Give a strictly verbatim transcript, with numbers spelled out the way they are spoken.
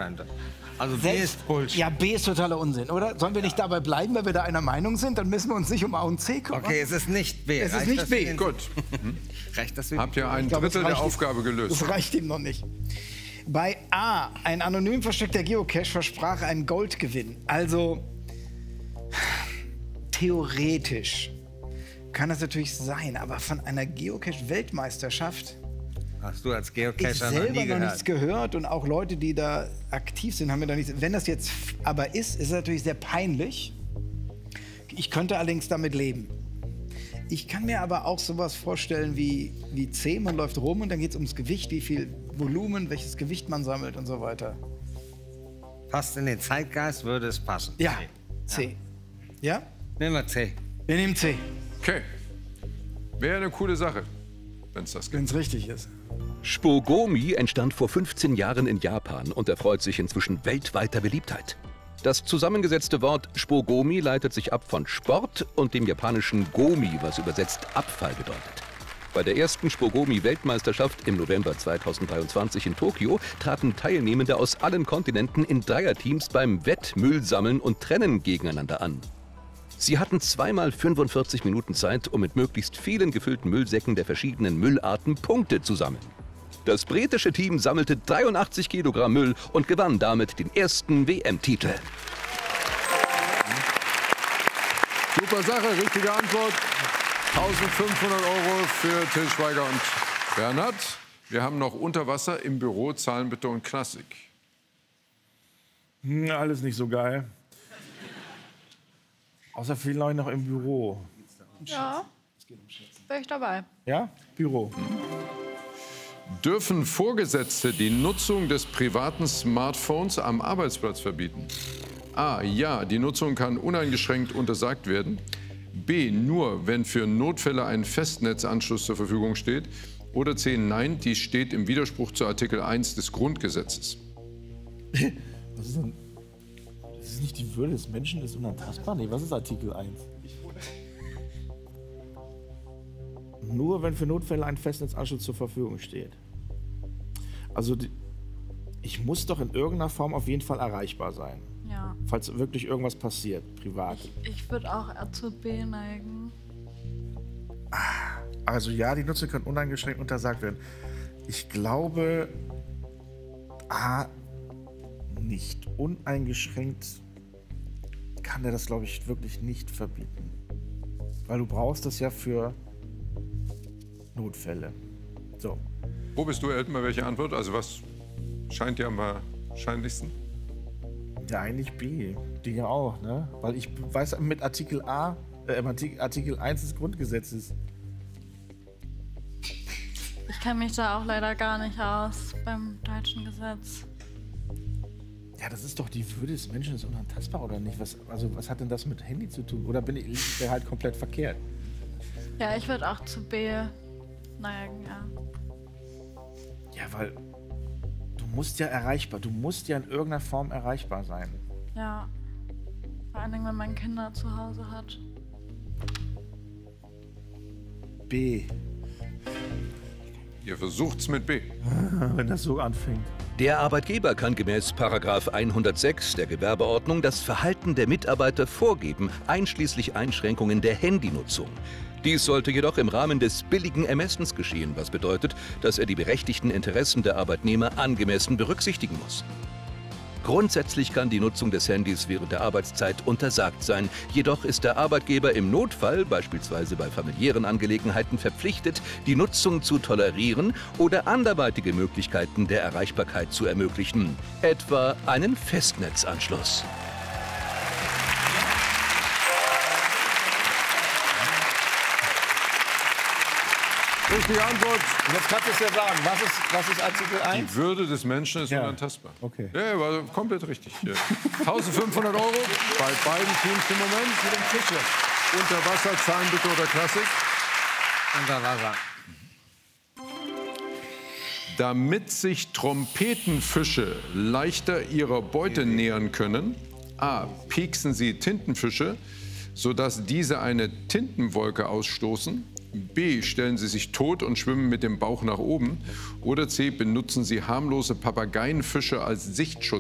könnte. Also B Selbst- ist Bullshit. Ja, B ist totaler Unsinn, oder? Sollen wir nicht dabei bleiben, weil wir da einer Meinung sind? Dann müssen wir uns nicht um A und C kümmern. Okay, es ist nicht B. Es ist Reicht nicht das B. für den- Gut. Reicht das für Habt ihr ein Ich glaube, es Drittel der reicht ihm- Aufgabe gelöst? Das reicht ihm noch nicht. Bei A, ein anonym versteckter Geocache versprach einen Goldgewinn. Also, theoretisch kann das natürlich sein, aber von einer Geocache-Weltmeisterschaft Hast du als ich Geocacher noch selber nie noch gehört? nichts gehört und auch Leute, die da aktiv sind, haben mir da nichts. Wenn das jetzt aber ist, ist es natürlich sehr peinlich. Ich könnte allerdings damit leben. Ich kann mir aber auch sowas vorstellen wie, wie C, man läuft rum und dann geht es ums Gewicht, wie viel Volumen, welches Gewicht man sammelt und so weiter. Passt in den Zeitgeist, würde es passen. Ja, C. Ja? Nehmen wir C. Wir nehmen C, Okay. Wäre eine coole Sache, wenn es das gibt. wenn es richtig ist. Spogomi entstand vor fünfzehn Jahren in Japan und erfreut sich inzwischen weltweiter Beliebtheit. Das zusammengesetzte Wort Spogomi leitet sich ab von Sport und dem japanischen Gomi, was übersetzt Abfall bedeutet. Bei der ersten Spogomi-Weltmeisterschaft im November zweitausenddreiundzwanzig in Tokio traten Teilnehmende aus allen Kontinenten in Dreierteams beim Wettmüllsammeln und Trennen gegeneinander an. Sie hatten zweimal fünfundvierzig Minuten Zeit, um mit möglichst vielen gefüllten Müllsäcken der verschiedenen Müllarten Punkte zu sammeln. Das britische Team sammelte dreiundachtzig Kilogramm Müll und gewann damit den ersten W M-Titel. Super Sache, richtige Antwort. eintausendfünfhundert Euro für Till Schweiger und Bernhard. Wir haben noch Unterwasser im Büro, Zahlen bitte und Klassik. Hm, alles nicht so geil. Außer vielleicht noch im Büro. Ja, wäre ich dabei. Ja? Büro. Dürfen Vorgesetzte die Nutzung des privaten Smartphones am Arbeitsplatz verbieten? A. Ja, die Nutzung kann uneingeschränkt untersagt werden. B. Nur, wenn für Notfälle ein Festnetzanschluss zur Verfügung steht. Oder C. Nein, dies steht im Widerspruch zu Artikel eins des Grundgesetzes. Was ist denn? Das ist nicht die Würde des Menschen, ist unantastbar? Nee, was ist Artikel eins? Nur wenn für Notfälle ein Festnetzanschluss zur Verfügung steht. Also die, ich muss doch in irgendeiner Form auf jeden Fall erreichbar sein. Ja. Falls wirklich irgendwas passiert, privat. Ich würde auch eher zu B neigen. Also ja, die Nutzung kann uneingeschränkt untersagt werden. Ich glaube, A, nicht. Uneingeschränkt kann er das, glaube ich, wirklich nicht verbieten. Weil du brauchst das ja für Notfälle. So. Wo bist du, Elton, welche Antwort? Also was scheint dir am wahrscheinlichsten? Ja, eigentlich B. Die ja auch, ne? Weil ich weiß, mit Artikel A, äh, Artikel eins des Grundgesetzes. Ich kenne mich da auch leider gar nicht aus beim deutschen Gesetz. Ja, das ist doch die Würde des Menschen ist unantastbar, oder nicht? Was, also, was hat denn das mit Handy zu tun? Oder bin ich liege ich halt komplett verkehrt? Ja, ich würde auch zu B neigen, ja. Ja, weil du musst ja erreichbar, du musst ja in irgendeiner Form erreichbar sein. Ja. Vor allen Dingen, wenn man Kinder zu Hause hat. B. Ihr versucht's mit B. Wenn das so anfängt. Der Arbeitgeber kann gemäß Paragraph hundertsechs der Gewerbeordnung das Verhalten der Mitarbeiter vorgeben, einschließlich Einschränkungen der Handynutzung. Dies sollte jedoch im Rahmen des billigen Ermessens geschehen, was bedeutet, dass er die berechtigten Interessen der Arbeitnehmer angemessen berücksichtigen muss. Grundsätzlich kann die Nutzung des Handys während der Arbeitszeit untersagt sein. Jedoch ist der Arbeitgeber im Notfall, beispielsweise bei familiären Angelegenheiten, verpflichtet, die Nutzung zu tolerieren oder anderweitige Möglichkeiten der Erreichbarkeit zu ermöglichen, etwa einen Festnetzanschluss. Richtige Antwort. Und jetzt kannst du es ja sagen. Was ist, was ist Artikel eins? Die Würde des Menschen ist Ja. unantastbar. Okay. Ja, war komplett richtig. Ja. eintausendfünfhundert Euro bei beiden Teams im Moment. Mit dem Fische. Unter Wasser, Zahlen bitte oder Klassik? Unter Wasser. Damit sich Trompetenfische leichter ihrer Beute nähern können, a. pieksen sie Tintenfische, sodass diese eine Tintenwolke ausstoßen. B. Stellen sie sich tot und schwimmen mit dem Bauch nach oben. Oder C. Benutzen sie harmlose Papageienfische als Sichtschutz.